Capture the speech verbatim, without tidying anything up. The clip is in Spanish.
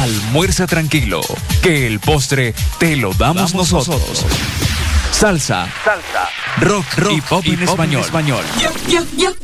almuerza tranquilo, que el postre te lo damos, damos nosotros. nosotros. Salsa, salsa, rock, rock y pop, y en, pop español. en español. Yo, yo, yo